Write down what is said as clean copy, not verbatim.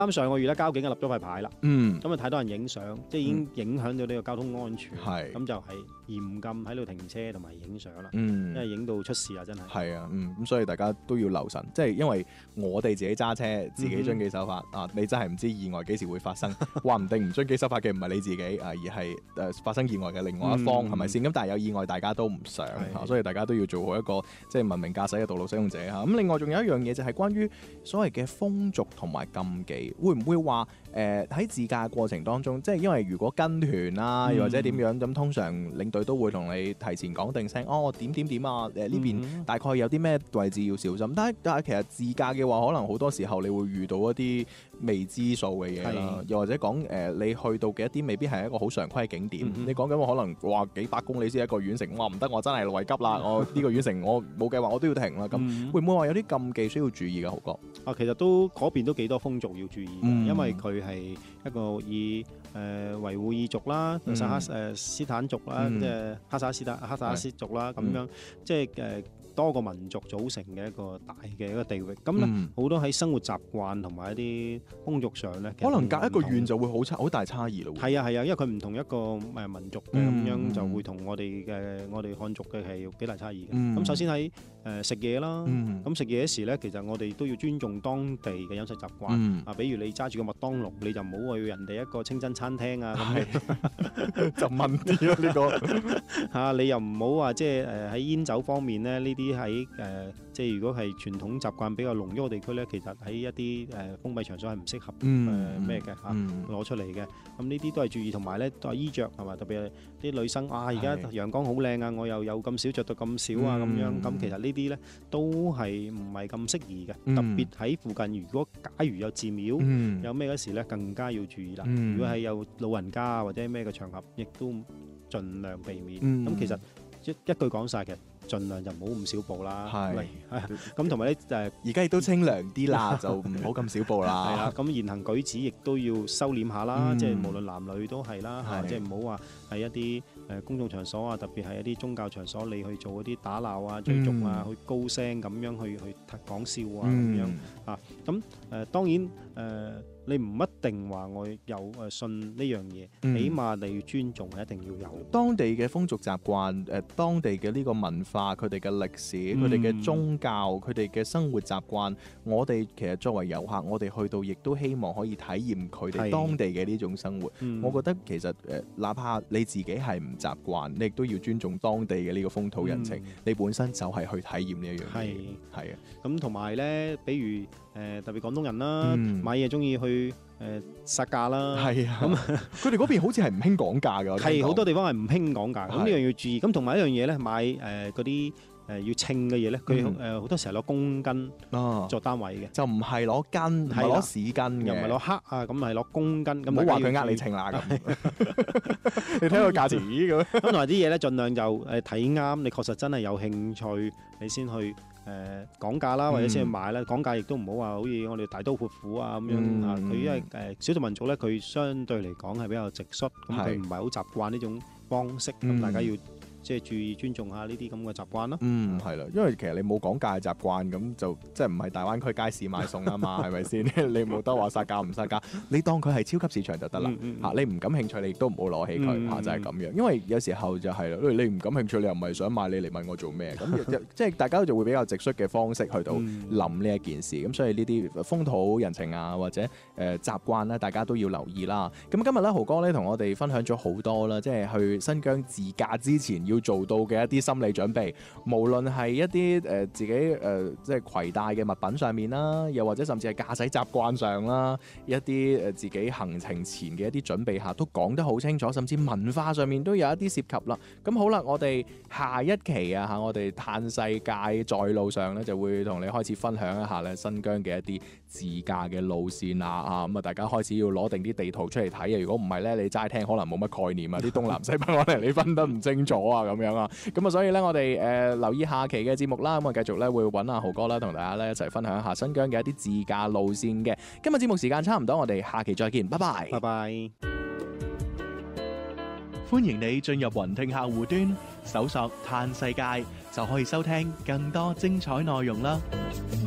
啱上個月咧，交警啊立咗塊牌啦，咁啊太多人影相，即係已經影響到呢個交通安全，咁就係嚴禁喺度停車同埋影相啦，因為影到出事啊，真係。 係啊，咁所以大家都要留神，即係因為我哋自己揸車，自己遵紀守法啊，你真係唔知意外幾時會發生，話唔定唔遵紀守法嘅唔係你自己啊，而係發生意外嘅另外一方，係咪先？咁但係有意外大家都唔想，所以大家都要做好一個即係文明駕駛嘅道路使用者嚇。咁另外仲有一樣嘢就係關於所謂嘅風俗同埋禁忌，會唔會話喺自駕過程當中，即係因為如果跟團啊，又或者點樣咁，通常領隊都會同你提前講定聲，點啊，呢邊大概有啲咩位置要小心。但係其實自駕嘅話，可能好多時候你會遇到一啲未知數嘅嘢啦，又或者講你去到嘅一啲未必係一個好常規嘅景點，你講緊可能話幾百公里先一個縣城，我話唔得，我真係來急啦，我呢個縣城我冇計劃，我都要停啦。咁會唔會話有啲禁忌需要注意嘅，豪哥？ 其實都嗰邊都幾多風俗要注意嘅，因為佢係一個以維吾爾族啦、薩克斯坦族啦、即係哈薩克斯族啦咁樣，即係多個民族組成嘅一個大嘅一個地域。咁咧好多喺生活習慣同埋一啲風俗上咧， 可能隔一個縣就會好大差異咯。 係啊，因為佢唔同一個民族嘅，咁樣就會同我哋漢族嘅係有幾大差異嘅。咁首先喺食嘢啦，咁食嘢嗰時咧，其實我哋都要尊重當地嘅飲食習慣。比如你揸住個麥當勞，你就唔好去人哋一個清真餐廳啊，咁就問啲咯呢個你又唔好話即係喺煙酒方面咧，呢啲喺即係如果係傳統習慣比較濃郁嘅地區咧，其實喺一啲封閉場所係唔適合咩嘅攞出嚟嘅。咁呢啲都係注意，同埋咧都係衣着係嘛，特別係啲女生而家陽光好靚啊，我又有咁少着到咁少啊咁樣。咁其實呢啲咧都係唔係咁適宜嘅，特別喺附近。如果假如有寺廟有咩嗰時咧，更加要注意啦。如果係有老人家或者咩嘅場合，亦都盡量避免。咁其實一句講晒嘅。盡量就唔好咁少步啦，咁同埋咧而家亦都清涼啲啦，就唔好咁少步啦。 係啦，咁言行舉止亦都要收斂下啦，即係無論男女都係啦，即係唔好話喺一啲公眾場所啊，特別係一啲宗教場所，你去做一啲打鬧啊、追逐啊、去高聲咁樣去講笑啊咁樣啊。咁當然你唔一定話我有信呢樣嘢，起碼你要尊重係一定要有當地嘅風俗習慣，當地嘅呢個文化，佢哋嘅歷史，佢哋嘅宗教，佢哋嘅生活習慣，我哋其實作為遊客，我哋去到亦都希望可以體驗佢哋當地嘅呢種生活。我覺得其實哪怕你自己係唔習慣，你亦都要尊重當地嘅呢個風土人情。你本身就係去體驗呢一樣嘢。係啊， 咁同埋咧，比如特別廣東人啦，買嘢中意去殺價啦。 係啊，咁佢哋嗰邊好似係唔興講價㗎。 係好多地方係唔興講價，咁呢樣要注意。咁同埋一樣嘢咧，買嗰啲要稱嘅嘢咧，佢好多時候攞公斤作單位嘅， 就唔係攞斤，係攞市斤嘅， 又唔係攞克啊，咁係攞公斤。咁唔好話佢你稱啦咁。你睇個價錢咁。 咁同埋啲嘢咧，盡量就睇啱，你確實真係有興趣，你先去講價啦，或者先去買啦。講價亦都唔好話好似我哋大刀闊斧啊咁樣啊。佢因為少數民族咧，佢相對嚟講係比較直率，咁佢唔係好習慣呢種方式，咁大家要即係注意尊重下呢啲咁嘅習慣咯。 係啦，因為其實你冇講價嘅習慣，咁就即係唔係大灣區街市買餸啊嘛，係咪先？你冇得話殺價唔殺價，你當佢係超級市場就得啦。你唔感興趣，你亦都唔好攞起佢就係咁樣。因為有時候就係啦，你唔感興趣，你又唔係想買，你嚟問我做咩？咁即係大家就會比較直率嘅方式去到諗呢一件事。咁所以呢啲風土人情啊，或者習慣咧，大家都要留意啦。咁今日咧，豪哥咧同我哋分享咗好多啦，即係去新疆自駕之前要做到嘅一啲心理準備，無論係一啲自己即係攜帶嘅物品上面啦，又或者甚至係駕駛習慣上啦，一啲自己行程前嘅一啲準備下都講得好清楚，甚至文化上面都有一啲涉及啦。咁好啦，我哋下一期啊，我哋嘆世界在路上咧，就會同你開始分享一下咧新疆嘅一啲自駕嘅路線啊，咁啊大家開始要攞定啲地圖出嚟睇啊，如果唔係咧，你齋聽可能冇乜概念啊，啲東南西北可能你分得唔清楚啊咁樣啊，咁啊所以咧我哋留意下期嘅節目啦，咁啊繼續咧會揾阿豪哥啦，同大家咧一齊分享一下新疆嘅一啲自駕路線嘅。今日節目時間差唔多，我哋下期再見，拜拜， 拜拜。 歡迎你進入雲聽客戶端，搜索嘆世界就可以收聽更多精彩內容啦。